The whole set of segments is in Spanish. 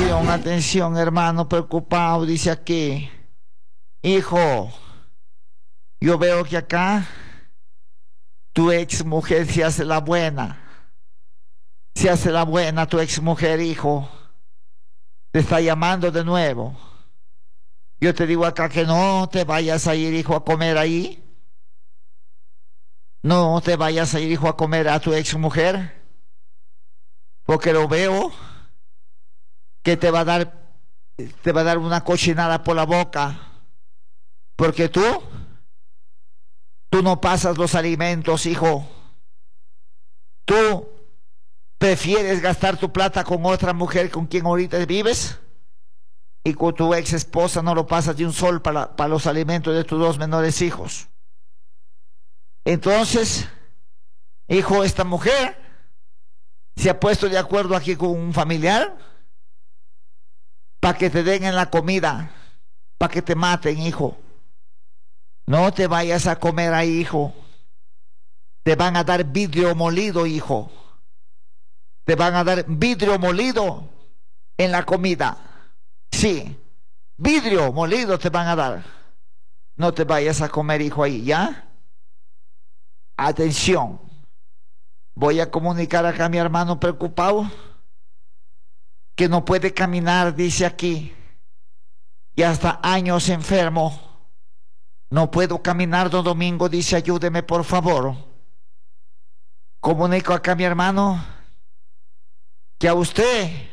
Atención, hermano preocupado, dice aquí. Hijo, yo veo que acá tu ex mujer se hace la buena. Se hace la buena tu ex mujer, hijo. Te está llamando de nuevo. Yo te digo acá que no te vayas a ir, hijo, a comer ahí. No te vayas a ir, hijo, a comer a tu ex mujer. Porque lo veo que te va a dar una cochinada por la boca. Porque tú no pasas los alimentos, hijo. Tú prefieres gastar tu plata con otra mujer con quien ahorita vives, y con tu ex esposa no lo pasas de un sol para los alimentos de tus dos menores hijos. Entonces, hijo, esta mujer se ha puesto de acuerdo aquí con un familiar para que te den en la comida, para que te maten, hijo. No te vayas a comer ahí, hijo. Te van a dar vidrio molido, hijo. Te van a dar vidrio molido en la comida. Sí, vidrio molido te van a dar. No te vayas a comer, hijo, ahí, ¿ya? Atención. Voy a comunicar acá a mi hermano preocupado que no puede caminar, dice aquí, y hasta años enfermo. No puedo caminar, don Domingo, dice, ayúdeme por favor. Comunico acá a mi hermano que a usted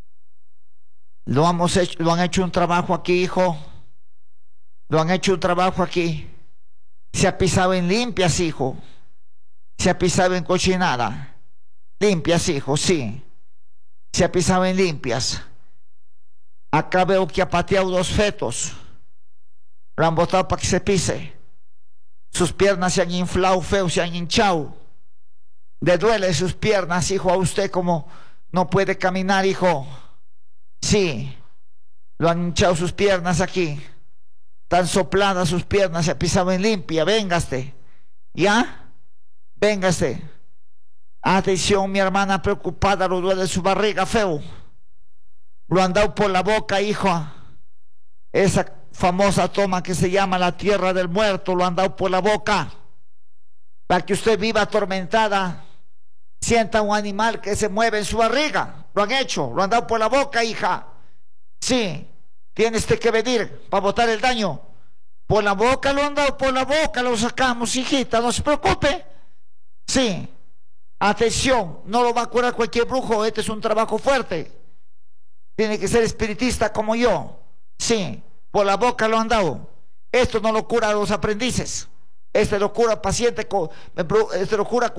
lo han hecho un trabajo aquí, hijo. Lo han hecho un trabajo aquí. Se ha pisado en limpias, hijo. Se ha pisado en cochinada. Limpias, hijo, sí. Se ha pisado en limpias. Acá veo que ha pateado 2 fetos. Lo han botado para que se pise. Sus piernas se han inflado feo, se han hinchado. Le duele sus piernas, hijo, a usted como no puede caminar, hijo. Sí, lo han hinchado sus piernas aquí. Están sopladas sus piernas, se ha pisado en limpia. Véngase. ¿Ya? Véngase. Atención, mi hermana preocupada, lo duele su barriga feo. Lo han dado por la boca, hijo. Esa famosa toma que se llama la tierra del muerto, lo han dado por la boca. Para que usted viva atormentada. Sienta un animal que se mueve en su barriga. Lo han hecho, lo han dado por la boca, hija. Sí, tienes que venir para botar el daño. Por la boca lo han dado, por la boca lo sacamos, hijita, no se preocupe. Sí, atención, no lo va a curar cualquier brujo, este es un trabajo fuerte. Tiene que ser espiritista como yo. Sí, por la boca lo han dado. Esto no lo cura a los aprendices. Este lo cura paciente, este lo cura